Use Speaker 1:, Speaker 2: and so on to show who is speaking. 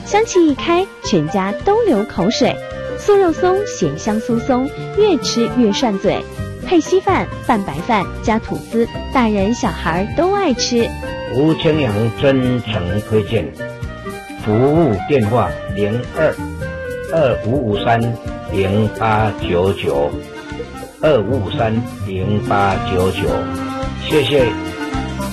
Speaker 1: 香气一开，全家都流口水。酥肉松，咸香酥松，越吃越涮嘴。配稀饭、拌白饭加吐司，大人小孩都爱吃。
Speaker 2: 吴清扬真诚推荐。服务电话02-2553-0899，2553-0899。谢谢